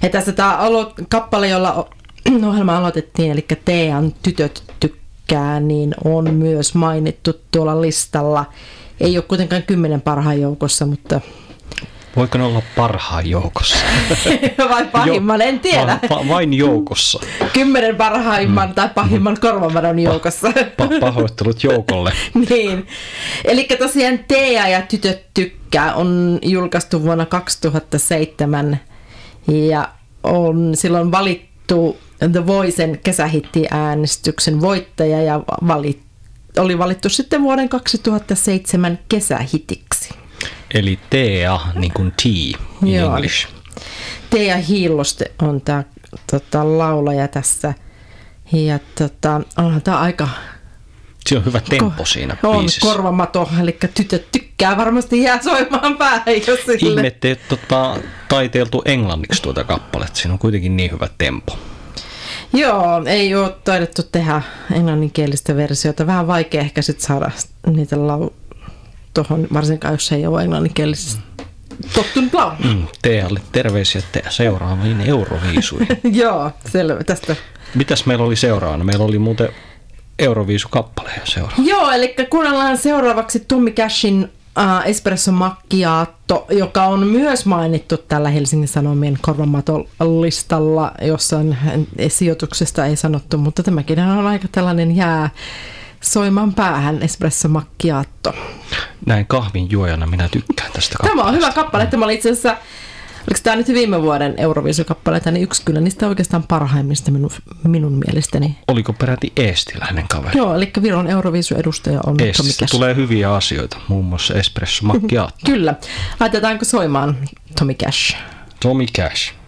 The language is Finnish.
Ja tässä tämä kappale, jolla ohjelma aloitettiin, eli Tean Tytöt tykkää, niin on myös mainittu tuolla listalla. Ei ole kuitenkaan 10 parhaan joukossa, mutta... Voiko ne olla parhaan joukossa? Vai pahimman, en tiedä. Vain joukossa. 10 parhaimman tai pahimman korvamadon joukossa. Pahoittelut joukolle. Niin. Eli tosiaan Tea ja Tytöt tykkää on julkaistu vuonna 2007 ja on silloin valittu The Voicen kesähittiäänestyksen voittaja ja oli valittu sitten vuoden 2007 kesähitiksi. Eli Tea, niin kuin tea in English. Tea Hiilloste on tämä laulaja tässä. Ja onhan tämä aika... Se on hyvä tempo siinä biisissä. On korvamato, eli Tytöt tykkää varmasti jää soimaan päähän jo sille. Ihme, ettei taiteeltu englanniksi tuota kappaletta. Siinä on kuitenkin niin hyvä tempo. Joo, ei ole taidettu tehdä englanninkielistä versiota. Vähän vaikea ehkä sitten saada niitä tuohon, varsinkaan jos ei ole englanninkielistä tottunut laulaa. Tealle terveisiä seuraaviin Euroviisuihin. Joo, selvä tästä. Mitäs meillä oli seuraavana? Meillä oli muuten Euroviisukappaleja seuraava. Joo, eli kuunnellaan seuraavaksi Tommy Cashin Espresso Macchiato, joka on myös mainittu tällä Helsingin Sanomien korvamaton-listalla, jossain sijoituksesta ei sanottu, mutta tämäkin on aika tällainen jää soimaan päähän Espresso Macchiato. Näin kahvin juojana minä tykkään tästä kappaleesta. Tämä on hyvä kappale. Tämä oli itse asiassa, oliko tämä nyt viime vuoden Euroviisukappaleita, niin yksi kyllä niistä oikeastaan parhaimmista minun mielestäni. Oliko peräti eestiläinen kaveri? Joo, eli Viron Euroviisu-edustaja on Tommy Cash. Tulee hyviä asioita, muun muassa Espresso Macchiato. Kyllä. Laitetaanko soimaan Tommy Cash? Tommy Cash.